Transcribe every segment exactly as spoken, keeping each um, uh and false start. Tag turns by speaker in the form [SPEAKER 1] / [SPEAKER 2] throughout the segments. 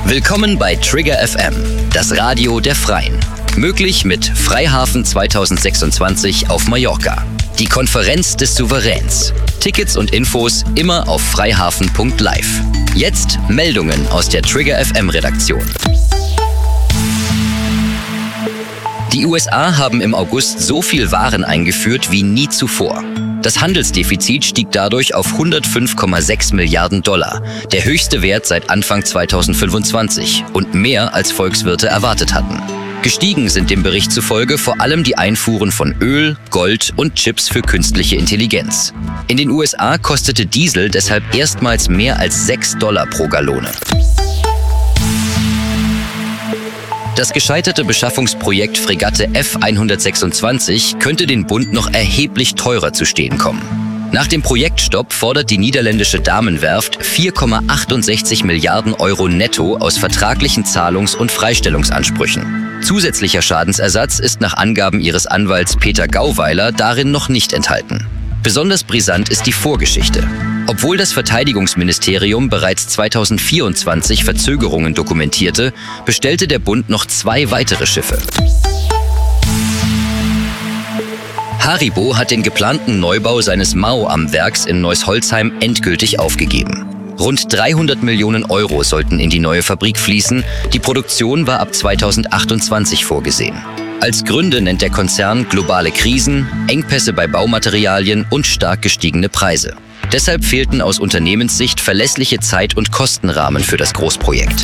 [SPEAKER 1] Willkommen bei Trigger F M, das Radio der Freien. Möglich mit Freihafen zweitausendsechsundzwanzig auf Mallorca. Die Konferenz des Souveräns. Tickets und Infos immer auf freihafen punkt live. Jetzt Meldungen aus der Trigger F M-Redaktion. Die U S A haben im August so viel Waren eingeführt wie nie zuvor. Das Handelsdefizit stieg dadurch auf hundertfünf Komma sechs Milliarden Dollar, der höchste Wert seit Anfang zweitausendfünfundzwanzig und mehr als Volkswirte erwartet hatten. Gestiegen sind dem Bericht zufolge vor allem die Einfuhren von Öl, Gold und Chips für künstliche Intelligenz. In den U S A kostete Diesel deshalb erstmals mehr als sechs Dollar pro Gallone. Das gescheiterte Beschaffungsprojekt Fregatte F hundertsechsundzwanzig könnte den Bund noch erheblich teurer zu stehen kommen. Nach dem Projektstopp fordert die niederländische Damenwerft vier Komma achtundsechzig Milliarden Euro netto aus vertraglichen Zahlungs- und Freistellungsansprüchen. Zusätzlicher Schadensersatz ist nach Angaben ihres Anwalts Peter Gauweiler darin noch nicht enthalten. Besonders brisant ist die Vorgeschichte. Obwohl das Verteidigungsministerium bereits zweitausendvierundzwanzig Verzögerungen dokumentierte, bestellte der Bund noch zwei weitere Schiffe. Haribo hat den geplanten Neubau seines Mao am Werks in Neuss-Holzheim endgültig aufgegeben. Rund dreihundert Millionen Euro sollten in die neue Fabrik fließen. Die Produktion war ab zweitausendachtundzwanzig vorgesehen. Als Gründe nennt der Konzern globale Krisen, Engpässe bei Baumaterialien und stark gestiegene Preise. Deshalb fehlten aus Unternehmenssicht verlässliche Zeit- und Kostenrahmen für das Großprojekt.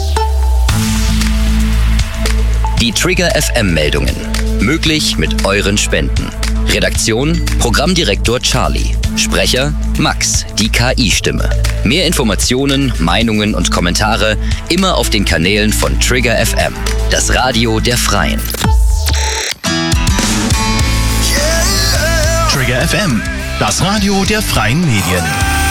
[SPEAKER 1] Die Trigger F M-Meldungen. Möglich mit euren Spenden. Redaktion: Programmdirektor Charlie. Sprecher: Max, die K I-Stimme. Mehr Informationen, Meinungen und Kommentare immer auf den Kanälen von Trigger F M, das Radio der Freien.
[SPEAKER 2] Trigger F M, das Radio der Freien Medien.